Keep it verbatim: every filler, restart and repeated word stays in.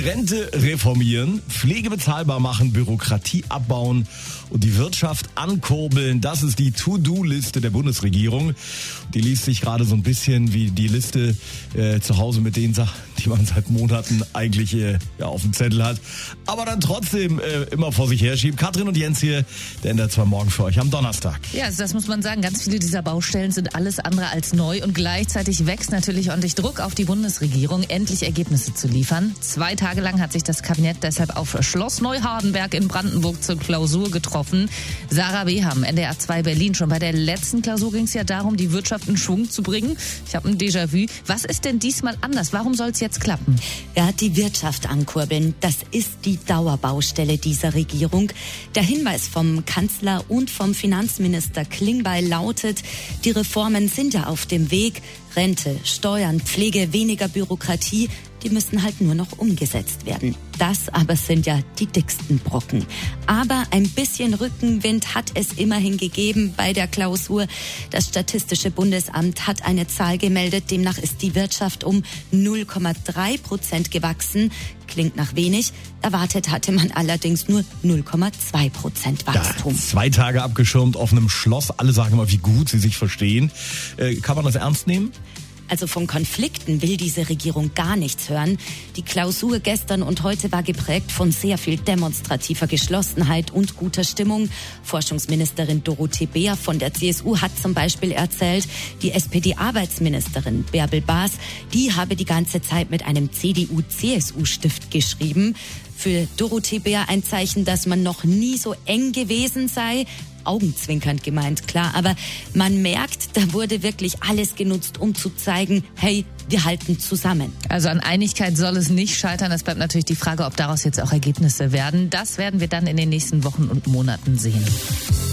Rente reformieren, Pflege bezahlbar machen, Bürokratie abbauen und die Wirtschaft ankurbeln. Das ist die To-Do-Liste der Bundesregierung. Die liest sich gerade so ein bisschen wie die Liste äh, zu Hause mit den Sachen, die man seit Monaten eigentlich äh, ja, auf dem Zettel hat. Aber dann trotzdem äh, immer vor sich herschiebt. Katrin und Jens hier, der N D R zwei Morgen für euch am Donnerstag. Ja, also das muss man sagen. Ganz viele dieser Baustellen sind alles andere als neu. Und gleichzeitig wächst natürlich ordentlich Druck auf die Bundesregierung, endlich Ergebnisse zu liefern. Zwei Tage lang hat sich das Kabinett deshalb auf Schloss Neuhardenberg in Brandenburg zur Klausur getroffen. Sarah Beham, N D R zwei Berlin. Schon bei der letzten Klausur ging es ja darum, die Wirtschaft in Schwung zu bringen. Ich habe ein Déjà-vu. Was ist denn diesmal anders? Warum soll es jetzt klappen? Ja, die Wirtschaft ankurbeln, das ist die Dauerbaustelle dieser Regierung. Der Hinweis vom Kanzler und vom Finanzminister Klingbeil lautet, die Reformen sind ja auf dem Weg. Rente, Steuern, Pflege, weniger Bürokratie, die müssen halt nur noch umgesetzt werden. Das aber sind ja die dicksten Brocken. Aber ein bisschen Rückenwind hat es immerhin gegeben bei der Klausur. Das Statistische Bundesamt hat eine Zahl gemeldet. Demnach ist die Wirtschaft um null Komma drei Prozent gewachsen. Klingt nach wenig. Erwartet hatte man allerdings nur null Komma zwei Prozent Wachstum. Ja, zwei Tage abgeschirmt auf einem Schloss. Alle sagen immer, wie gut sie sich verstehen. Äh, kann man das ernst nehmen? Also von Konflikten will diese Regierung gar nichts hören. Die Klausur gestern und heute war geprägt von sehr viel demonstrativer Geschlossenheit und guter Stimmung. Forschungsministerin Dorothee Beer von der C S U hat zum Beispiel erzählt, die S P D-Arbeitsministerin Bärbel Baas, die habe die ganze Zeit mit einem C D U-C S U-Stift geschrieben. Für Dorothee Beer ein Zeichen, dass man noch nie so eng gewesen sei. Augenzwinkernd gemeint, klar, aber man merkt, da wurde wirklich alles genutzt, um zu zeigen, hey, wir halten zusammen. Also an Einigkeit soll es nicht scheitern. Es bleibt natürlich die Frage, ob daraus jetzt auch Ergebnisse werden. Das werden wir dann in den nächsten Wochen und Monaten sehen.